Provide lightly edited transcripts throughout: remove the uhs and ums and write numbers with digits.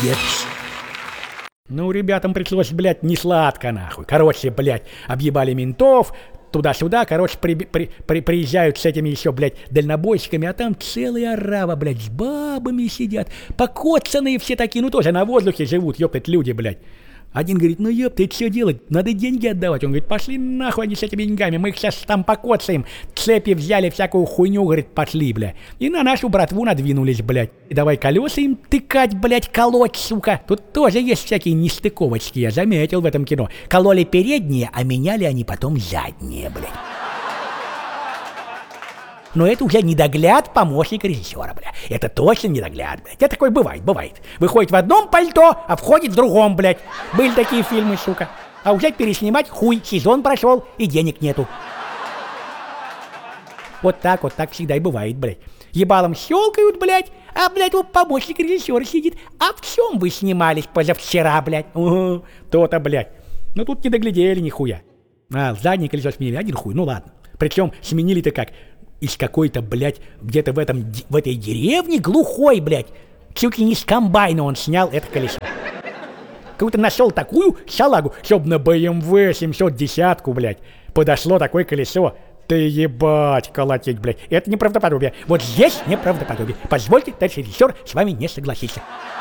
молодец. Ну, ребятам пришлось, блядь, не сладко, нахуй. Короче, блядь, объебали ментов, туда-сюда, короче, приезжают с этими еще, блядь, дальнобойщиками, а там целая орава, блядь, с бабами сидят, покоцанные все такие, ну тоже на воздухе живут, ёптать, люди, блядь. Один говорит, ну ёпта, что делать, надо деньги отдавать. Он говорит, пошли нахуй они с этими деньгами, мы их сейчас там покоцаем. Цепи взяли, всякую хуйню, говорит, пошли, блядь. И на нашу братву надвинулись, блядь. И давай колеса им тыкать, блядь, колоть, сука. Тут тоже есть всякие нестыковочки, я заметил в этом кино. Кололи передние, а меняли они потом задние, блядь. Но это уже недогляд помощника режиссера, бля. Это точно недогляд, блядь. Это такое бывает. Выходит в одном пальто, а входит в другом, блядь. Были такие фильмы, сука. А уже переснимать хуй, сезон прошел и денег нету. Вот так всегда и бывает, блядь. Ебалом щелкают, блядь, а, блядь, вот помощник режиссера сидит. А в чем вы снимались позавчера, блядь? То-то, блядь. Ну тут не доглядели нихуя. Заднее колесо сменили, один хуй, ну ладно. Причем сменили-то как? Из какой-то, блядь, где-то в этой деревне глухой, блядь. Чуть ли не с комбайна он снял это колесо. Как-то нашел такую салагу, чтоб на BMW 710, блядь, подошло такое колесо. Ты ебать колотить, блядь. Это неправдоподобие. Вот здесь неправдоподобие. Позвольте, товарищ режиссер, с вами не согласиться.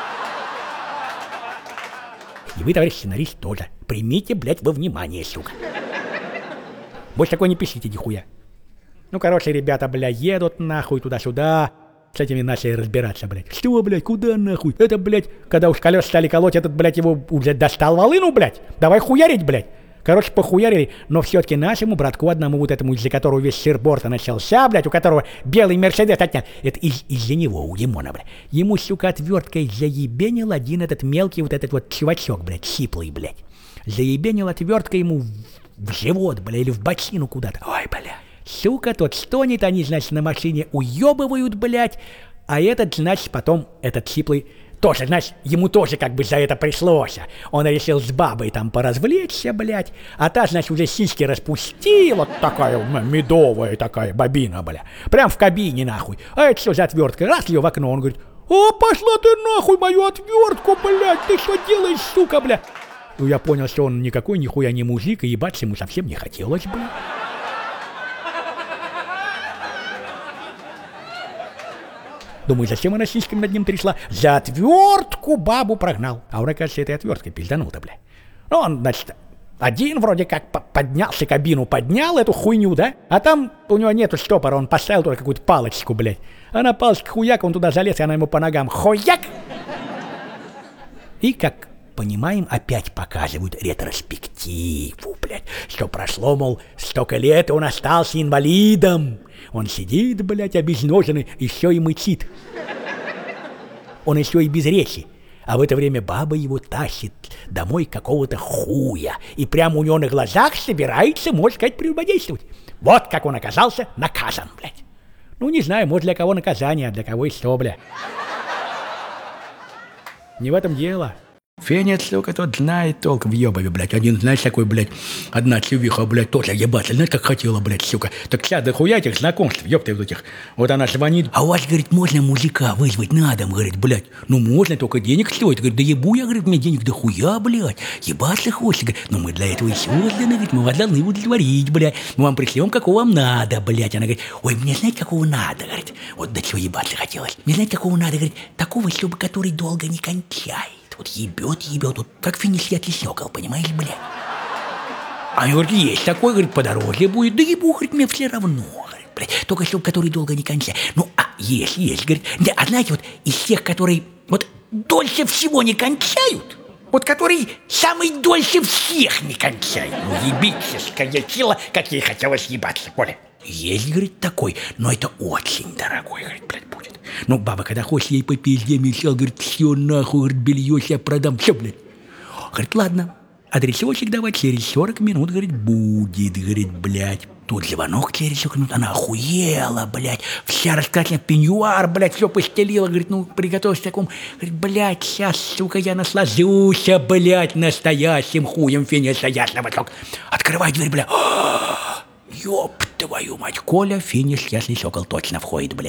И вы, товарищ сценарист, тоже. Примите, блядь, во внимание, сука. Больше такое не пишите, нихуя. Ну, короче, ребята, бля, едут нахуй туда-сюда. С этими начали разбираться, блядь. Что, блядь, куда нахуй? Это, блядь, когда уж колеса стали колоть, этот, блядь, его уже достал волыну, блядь. Давай хуярить, блядь. Короче, похуярили, но все-таки нашему братку одному вот этому, из-за которого весь сыр-борта начался, блядь, у которого белый Мерседес отнят. Это из-за него, у Димона, блядь. Ему, сука, отверткой заебенил один этот мелкий вот этот вот чувачок, блядь, сиплый, блядь. Заебенил отверткой ему в живот, блядь, или в бочину куда-то. Ой, блядь. Сука, тот стонет, они, значит, на машине уебывают, блядь, а этот, значит, потом, этот сиплый, тоже, значит, ему тоже как бы за это пришлось. Он решил с бабой там поразвлечься, блядь, а та, значит, уже сиськи распустила, такая медовая такая бабина, бля, прям в кабине, нахуй. А это что за отвертка? Раз ее в окно, он говорит, о, пошла ты нахуй мою отвертку, блядь, ты что делаешь, сука, бля? Ну, я понял, что он никакой нихуя не мужик, и ебаться ему совсем не хотелось, блядь. Думаю, зачем она сиськами над ним трясла? За отвертку бабу прогнал. А он, оказывается, этой отверткой пизданул-то, бля. Ну, он, значит, один вроде как поднялся, кабину поднял, эту хуйню, да? А там у него нету штопора, он поставил только какую-то палочку, блядь. А на палочке хуяк, он туда залез, и она ему по ногам хуяк! И, как понимаем, опять показывают ретроспективу, блядь. Что прошло, мол, столько лет, он остался инвалидом. Он сидит, блядь, обезноженный, еще и мычит. Он еще и без речи. А в это время баба его тащит домой какого-то хуя. И прямо у него на глазах собирается, можно сказать, прелюбодействовать. Вот как он оказался наказан, блядь. Ну, не знаю, может, для кого наказание, а для кого и что, блядь. Не в этом дело. Феня, сука, тот знает толк в ебове, блядь. Один, знаешь, такой, блядь, одна чувиха, блядь, тоже ебаться. Знаешь, как хотела, блядь, сука. Так сейчас дохуя этих знакомств, ёпты, вот этих. Вот она звонит. А у вас, говорит, можно мужика вызвать на дом, говорит, блядь. Ну, можно, только денег стоит. Говорит, да ебу я, говорит, мне денег дохуя, блядь. Ебаться хочется, говорит. Но мы для этого и созданы, говорит, мы вас должны удовлетворить, блядь. Мы вам пришлем, какого вам надо, блядь. Она говорит, ой, мне знаете, какого надо, говорит. Вот до чего ебаться хотелось. Мне знаете, какого надо, говорит, такого, чтобы который долго не кончает. Вот ебет, вот как финишетный сёкол, понимаешь, блядь? А я говорю, есть такой, говорит, подорожье будет. Да ебу, говорит, мне все равно, говорит, блядь. Только чтобы который долго не кончает. Ну, есть, говорит. Да, а знаете, вот из тех, которые вот дольше всего не кончают, вот которые самый дольше всех не кончают. Ну, ебическое тело, как ей хотелось ебаться, Коля. Есть, говорит, такой, но это очень дорогой, говорит, блядь, будет. Ну, баба, когда хочешь ей по пизде мешал, говорит, все нахуй, говорит, белье я продам, все, блядь. Говорит, ладно, адресочек давать через 40 минут, говорит, будет, говорит, блядь. Тут звонок через 40 минут, она охуела, блядь, вся раскрашена, пеньюар, блядь, все постелила, говорит, ну, приготовься к такому. Говорит, блядь, сейчас, сука, я наслажусь, блядь, настоящим хуем Финиса Ясного. Открывай дверь, блядь. Ёб твою мать, Коля, Финиш, Ясный Сокол точно входит, блядь.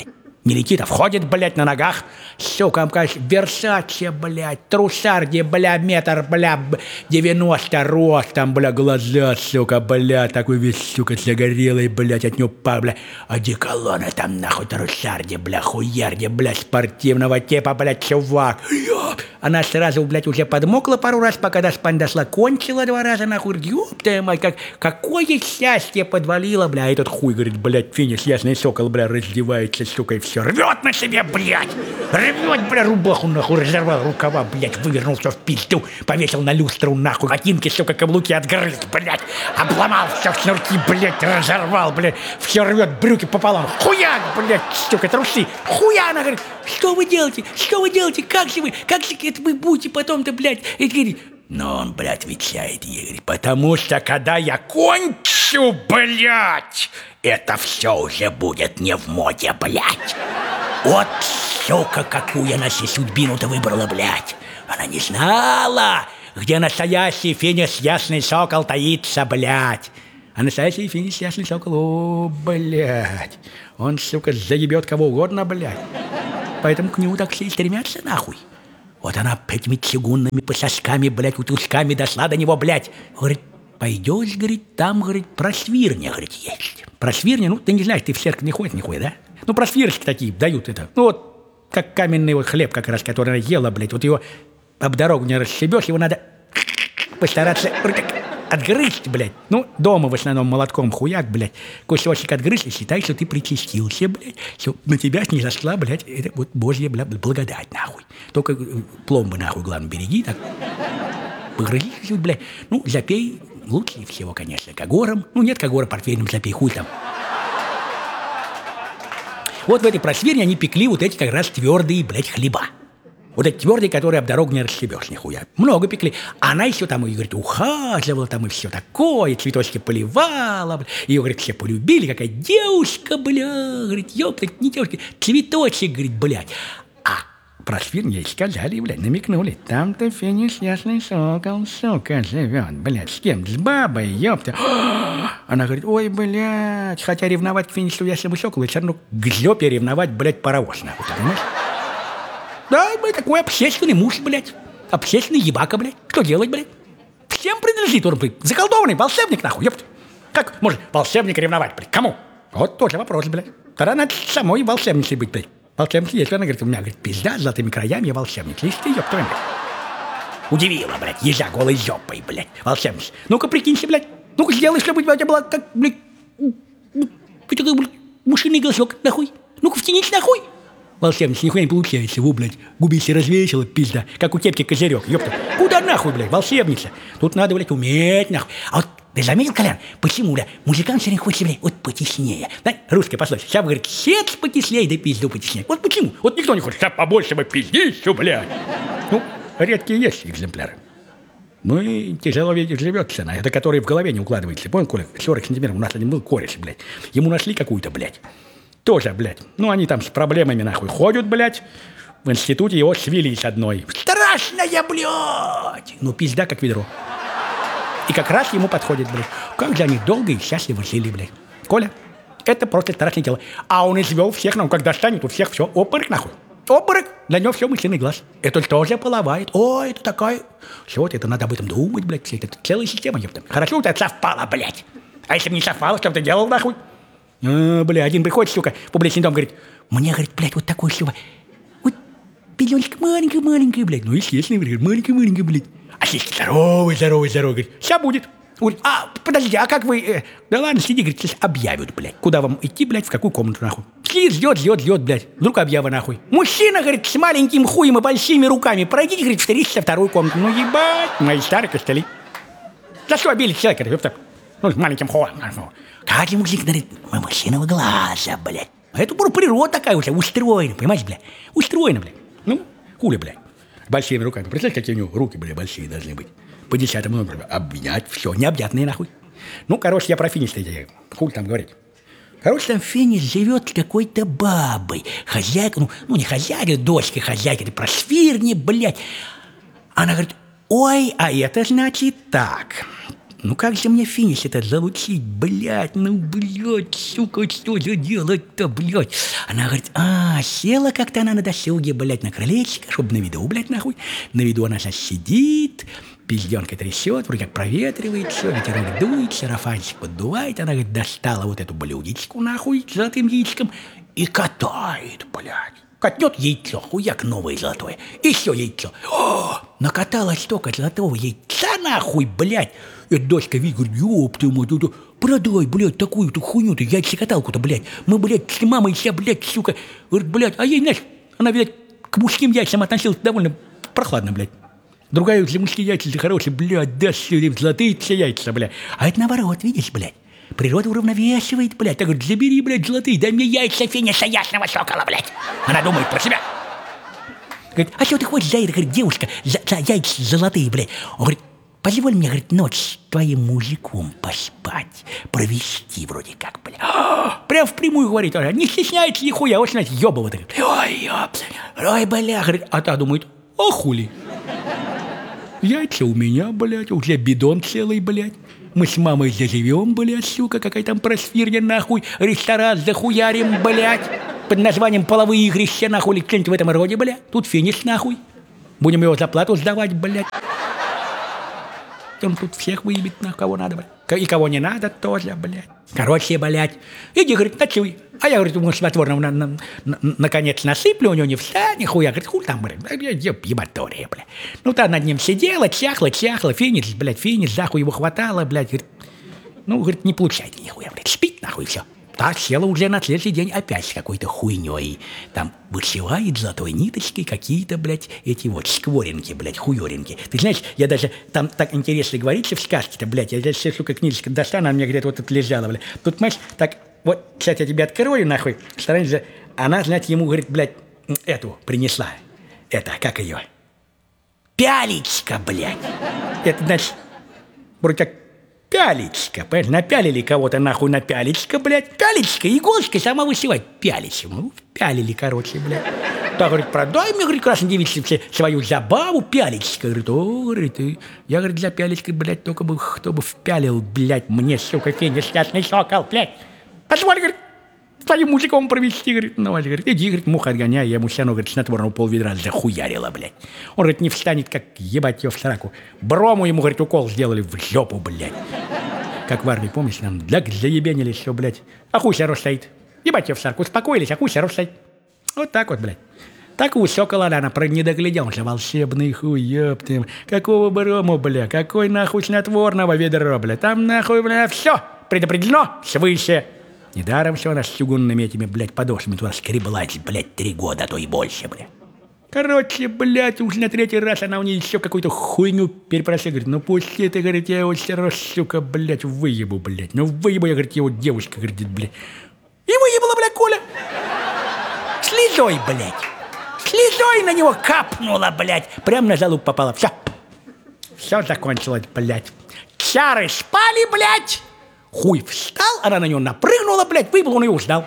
Не летит, а входит, блядь, на ногах. Сука, конечно, Версаче, блядь, трусарди, бля, метр, бля, 90 ростом, бля, глаза, сука, бля, такой весь, сука, загорелый, блядь, от него пар, бля, одеколоны там, нахуй, трусарди, бля, хуярди, бля, спортивного типа, блядь, чувак. Она сразу, блядь, уже подмокла пару раз, пока до спань дошла, кончила 2 раза, нахуй, ёб твою мать, какое счастье подвалило, бля, этот хуй, говорит, блядь, финиш, ясный сокол, бля, раздевается, сука, и все, рвет на себе, блядь, рвет, бля, рубаху, нахуй, разорвал рукава, блядь, вывернул все в пизду, повесил на люстру, нахуй, ботинки, сука, каблуки отгрыз, блядь, обломал все шнурки, блядь, разорвал, блядь, все рвет, брюки пополам, хуяк, блядь, сука, трусы, хуя, она говорит, что вы делаете, как же это вы будете потом-то, блядь, и говорит, но он, блядь, отвечает ей, говорит, потому что, когда я кончу, блядь, это все уже будет не в моде, блядь. Вот, сука, какую она себе судьбину-то выбрала, блядь. Она не знала, где настоящий финиш ясный сокол таится, блядь. А настоящий финиш ясный сокол, о, блядь. Он, сука, заебет кого угодно, блядь. Поэтому к нему так все и стремятся, нахуй. Вот она этими чугунными пососками, блядь, утусками дошла до него, блядь. Говорит, пойдешь, говорит, там, говорит, просвирня, говорит, есть. Просвирня, ну, ты не знаешь, ты в церковь не ходишь нихуя, да? Ну, просвирочки такие дают это. Ну, вот, как каменный вот хлеб как раз, который она ела, блядь. Вот его об дорогу не расшибешь, его надо постараться отгрызть, блядь. Ну, дома в основном молотком хуяк, блядь. Кусочек отгрызть и считай, что ты причастился, блядь. Что на тебя снизошла, блядь, это вот божья, блядь, благодать, нахуй. Только пломбы, нахуй, главное, береги, так. Погрызи чуть-чуть, блядь. Ну, запей лучше всего, конечно, когором. Ну, нет когора портвейным, запей, хуй там. Вот в этой просверне они пекли вот эти как раз твердые, блядь, хлеба. Вот эти твердые, которые об дорогу не расшибешь нихуя. Много пекли. А она еще там, и, говорит, ухаживала там и все такое, цветочки поливала. Бля. Ее, говорит, все полюбили. Какая девушка, бля. Говорит, ёпта, не девушка, цветочек, говорит, блядь. А про свирь ей сказали, блядь, намекнули. Там-то финиш ясный сокол, сука, живет, блядь. С кем? С бабой, ёпта. Она говорит, ой, блядь. Хотя ревновать к финишу ясному соколу, все равно к жопе ревновать, блядь, паровоз, нахуй, понимаешь? Да, блядь, такой общественный муж, блядь. Общественный ебака, блядь. Что делать, блядь? Всем принадлежит он, блядь. Заколдованный волшебник, нахуй, ёпт. Как может волшебник ревновать, блядь? Кому? Вот тоже вопрос, блядь. Тогда надо самой волшебницей быть, блядь. Волшебница есть. Она говорит, у меня, говорит, пизда с золотыми краями, я волшебница. Ишь ты, ёпт, блядь. Удивила, блядь, езжа голой жопой, блядь. Волшебница. Ну-ка, прикинься, блядь. Ну-ка, сделай, чтобы у тебя была, как, блядь, мушиный голосок, нахуй. Ну-ка, втянись, нахуй. Волшебница, нихуя не получается. Во, блядь, губище развесила, пизда. Как у кепки козырек, ёпта. Куда нахуй, блядь, волшебница? Тут надо, блядь, уметь, нахуй. А вот ты заметил, Колян, почему, блядь, музыкант все время хочет, блядь, вот потеснее. Да? Русская пословица. Сейчас, говорит, сец потеснее, да пизду потеснее. Вот почему? Вот никто не хочет. Сейчас побольше бы пиздищу, блядь. Ну, редкие есть экземпляры. Ну и тяжело ведь живется, это который в голове не укладывается. Понял, Коля, 40 сантиметров у нас один был кореш, блядь. Ему нашли какую-то, блядь. Тоже, блядь. Ну, они там с проблемами, нахуй, ходят, блядь. В институте его свели с одной. Страшная, блядь! Ну, пизда, как ведро. И как раз ему подходит, блядь. Как же они долго и счастливо жили, блядь. Коля, это просто страшное дело. А он извел всех, ну, когда станет, у всех все, обморок, нахуй. Обморок. Для него все мысленный глаз. Это тоже половает. Ой, это такая... Все, вот это надо об этом думать, блядь. Это целая система, ёпта. Хорошо у тебя совпало, блядь. А если бы не совпало, что бы ты делал, нахуй? Бля, один приходит, сука, в публичный дом, говорит, мне, говорит, блядь, вот такой, сука, вот пеленочка маленькая, блядь. Ну, естественно, говорит, маленькая, блядь. А сиськи здоровый, говорит, сейчас будет. Говорит, подождите, а как вы... Да ладно, сиди, говорит, сейчас объявят, блядь. Куда вам идти, блядь, в какую комнату, нахуй? Сидит, ждет, блядь. Вдруг объява, нахуй. Мужчина, говорит, с маленьким хуем и большими руками. Пройдите, говорит, в 32-ю комнату. Ну, ебать, мои старые костыли. За что обидели человека, ёпта? Ну, с маленьким хуем. Как ему говорит, мужчиного глаза, блядь. А это природа такая уже, устроена, понимаешь, блядь? Устроена, блядь. Ну, хули, блядь. С большими руками. Представляешь, какие у него руки, блядь, большие должны быть. По 10 номеру. Обнять, все, необъятные, нахуй. Ну, короче, я про финиш-то хуй там говорить. Короче, там финиш живет с какой-то бабой. Хозяйка, ну не хозяйка, дочка хозяйка, это про свирни, блядь. Она говорит, ой, а это значит так. ну как же мне финиш этот залучить, блядь, ну, блядь, сука, что же делать-то, блядь? Она говорит, села как-то она на досуге, блядь, на крылечко, чтобы на виду, блядь, нахуй. На виду она сейчас сидит, пизденка трясет, вроде как проветривает все, ветерок дует, сарафанчик поддувает. Она, говорит, достала вот эту блюдечку, нахуй, с золотым яичком и катает, блядь. Катнет яйцо, хуяк новое золотое, еще яйцо. Накатала столько золотого яйца, нахуй, блядь. Эта дочка видит, говорит, ёб ты мать, продай, блядь, такую-то хуйню-то, яйцекаталку-то, блядь. Мы, блядь, с мамой вся, блядь, сука. Говорит, блядь, а ей, знаешь, она, видать, к мужским яйцам относилась довольно прохладно, блядь. Другая для мужские яйца хорошие, блядь, да, золотые все яйца, блядь. А это наоборот, видишь, блядь. Природа уравновешивает, блядь. Так говорит, забери, блядь, золотые, дай мне яйца финиша ясного сокола, блядь. Она думает про себя. Говорит, а что ты хочешь за это, говорит, девушка, за яйца золотые, блядь? Он говорит, позволь мне, говорит, ночь с твоим мужиком поспать, провести вроде как, блядь. Прям впрямую говорит, не стесняется нихуя, вот знаете, ёбова-то. Ой, бля, говорит, а та думает, а хули? Яйца у меня, блядь, уже бидон целый, блядь. Мы с мамой заживем, блядь, сука, какая там просфирня, нахуй, ресторан захуярим, блядь, под названием «Половые игрища», нахуй, или что-нибудь в этом роде, блядь. Тут финиш, нахуй. Будем его зарплату сдавать, блядь. Он тут всех выебет, нахуй, кого надо, блядь. И кого не надо тоже, блядь. Короче, блядь. Иди, говорит, ночуй. А я, говорит, ему снотворного наконец насыплю, у него не встань, нихуя. Говорит, хуй там, блядь, ебатория, блядь. Ну, та над ним сидела, чахла, финиш, блядь, захуй его хватало, блядь. Говорит, ну, говорит, не получайте нихуя, блядь, спит, нахуй, все. Та села уже на следующий день опять с какой-то хуйней. Там вышивает золотой ниточкой какие-то, блядь, эти вот скворинки, блядь, хуёринки. Ты знаешь, я даже, там так интересно говорится в сказке-то, блядь, я даже, сука, книжечка достану, она мне где-то вот тут лежала, блядь. Тут, понимаешь, так, вот, сейчас я тебе открою, нахуй, стараюсь, она, знаете, ему, говорит, блядь, эту принесла. Это, как ее? Пялечка, блядь. Это, значит, вроде как пялечка, понимаешь, напялили кого-то нахуй на пялечка, блядь. Пялечка, иголочка сама вышивать. Пялечка, ну, пялили, короче, блядь. Так, говорит, продай мне, говорит, красной девице свою забаву, пялечка. Говорит, говорит, я, говорит, за пялечкой, блядь, только бы, кто бы впялил, блядь, мне, сука, финиш ясный сокол, блядь. Позволь, говорит, твоим мужиком провести, говорит, ну, говорит, иди, говорит, мух отгоняй, я ему все равно, говорит, снотворного полведра захуярила, блядь. Он, говорит, не встанет, как ебать ее в сраку. Брому ему, говорит, укол сделали в жопу, блядь. Как в армии, помнишь, нам заебенили все, блядь. А хуй все стоит. Ебать ее в сраку, успокоились, а хуй все стоит. Вот так вот, блядь. Так у сокола она не догляделся, волшебный хуй, ёпты. Какого брому, бля, какой нахуй снотворного ведра, бля. Там нахуй, бля, все предопределено свыше. Недаром все она с чугунными этими, блядь, подошвами туда скреблась, блядь, 3 года, а то и больше, блядь. Короче, блядь, уж на 3-й раз она у нее еще какую-то хуйню перепросила. Говорит, ну пусти ты, говорит, я его все равно, сука, блядь, выебу, блядь. Ну выебу, я, говорит, его девушка, говорит, блядь. И выебала, блядь, Коля. Слезой, блядь. Слезой на него капнула, блядь. Прям на залуп попала. Все. Все закончилось, блядь. Чары спали, блядь. Хуй встал, она на него напрыгнула, блядь, выебал, он ее узнал.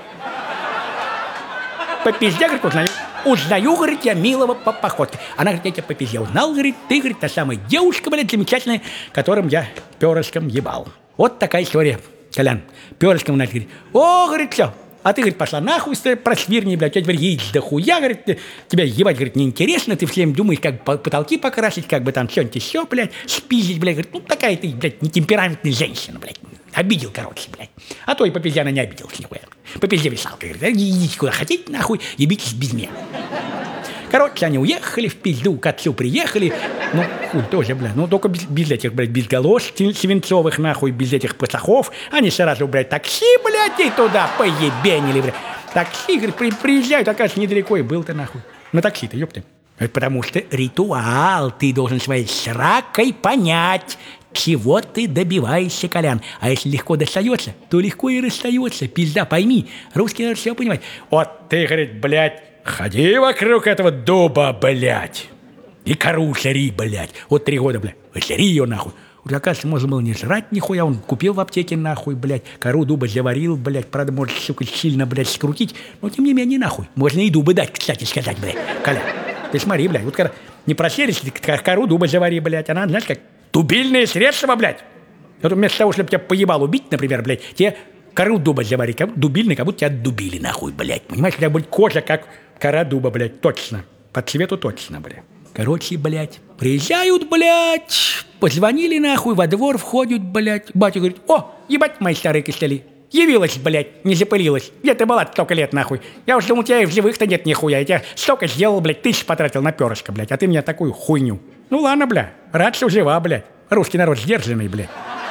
По пизде, говорит, узнаю. Узнаю, говорит, я милого по походке. Она говорит, я тебя по пизде узнал, говорит, ты, говорит, та самая девушка, блядь, замечательная, которым я перышком ебал. Вот такая история, Колян. Перышком, она говорит, о, говорит, все. А ты, говорит, пошла нахуй, просвирни, блядь, я говорит, яиц да хуя, говорит, тебя ебать, говорит, неинтересно, ты всем думаешь, как потолки покрасить, как бы там что-нибудь еще, блядь, спиздить, блядь, говорит, ну такая ты, блядь, нетемпераментная женщина, блядь. Обидел, короче, блядь. А то и по пизде она не обиделась нихуя. По пизде висалка, говорит, идите куда хотите, нахуй, ебитесь без меня. Короче, они уехали в пизду, к отцу приехали. Ну, хуй тоже, блядь, ну только без этих, блядь, без галош свинцовых, нахуй, без этих пацахов. Они сразу, блядь, такси, блядь, и туда поебенили, блядь. Такси, говорит, приезжают, оказывается, недалеко и был-то, нахуй. На такси-то, ёпты. Это потому что ритуал, ты должен своей сракой понять, чего ты добиваешься, Колян. А если легко достается, то легко и расстается. Пизда, пойми, русский народ все понимает. Вот ты, говорит, блядь, ходи вокруг этого дуба, блядь, и кору жри, блядь. Вот 3 года, блядь, жри ее, нахуй. Уже, оказывается, можно было не жрать нихуя, он купил в аптеке, нахуй, блядь, кору дуба заварил, блядь, правда, может, сука, сильно, блядь, скрутить, но, тем не менее, нахуй. Можно и дубы дать, кстати сказать, блядь, Колян. Ты смотри, блядь, вот когда не просеришь, кору дуба завари, блядь, она, знаешь, как дубильные средства, блядь. Вот вместо того, чтобы тебя поебал убить, например, блядь, тебе кору дуба заварить, дубильный, как будто тебя дубили нахуй, блядь. Понимаешь, у тебя будет кожа, как кора дуба, блядь, точно. По цвету точно, блядь. Короче, блядь, приезжают, блядь, позвонили нахуй, во двор входят, блядь. Батя говорит: о, ебать, мои старые костыли. Явилась, блядь, не запылилась. Где ты была столько лет, нахуй? Я уж думал, у тебя и в живых-то нет нихуя. Я тебя столько сделал, блядь, 1000 потратил на перышко, блядь, а ты мне такую хуйню. Ну ладно, бля, рад, что жива, блядь. Русский народ сдержанный, блядь.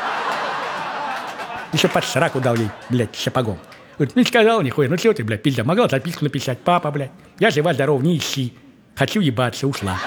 Еще под сраку дал ей, блядь, сапогом. Говорит: не сказал нихуя, ну чего ты, блядь, пизда, могла записку написать: папа, блядь, я жива, здорова, не ищи. Хочу ебаться, ушла.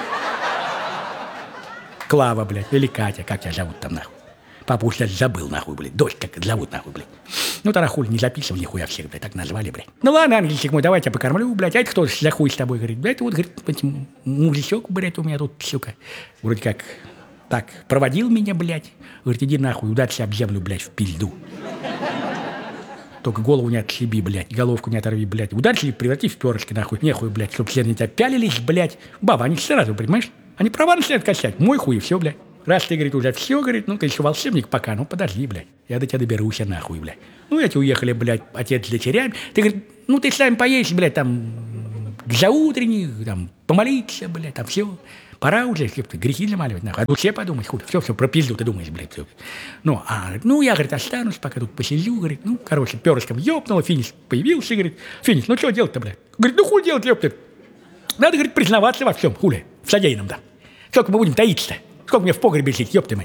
Клава, блядь, или Катя, как тебя зовут там, нахуй? Папа уж даже забыл, нахуй, блядь. Дочь как зовут, нахуй, блядь. Ну, тогда хуй не записывал нихуя всех, блядь, так назвали, блядь. Ну, ладно, ангельчик мой, давай я тебя покормлю, блядь. А это кто за хуй с тобой, говорит? Да это вот, говорит, мужичок, блядь, у меня тут, сука. Вроде как так проводил меня, блядь. Говорит: иди нахуй, ударься об землю, блядь, в пизду. Только голову не отшиби, блядь, головку не оторви, блядь. Ударься и преврати в перышки, нахуй. Нехуй, блядь, чтоб все на тебя пялились, блядь. Баба, они сразу, понимаешь? Они права начинают качать. Мой хуй, и все, блядь. Раз ты, говорит, уже все, говорит, ну ты еще волшебник пока, ну подожди, блядь. Я до тебя доберусь, нахуй, блядь. Ну эти уехали, блядь, отец с дочерями. Ты, говорит, ну ты сам поедешь, блядь, там, за утренних, там, помолиться, блядь, там все. Пора уже, грехи замаливать, нахуй. О душе подумать, хуй. Все, про пизду ты думаешь, блядь, все. Ну, ну, я, говорит, останусь, пока тут посижу, говорит. Ну, короче, перышком ёбнуло, финиш появился, говорит. Финиш, ну что делать-то, блядь? Говорит: ну хуй делать, ёпта. Надо, говорит, признаваться во всем, хули, в содеянном, да. Сколько мы будем таиться-то? Сколько мне в погребе жить, ёпта мать?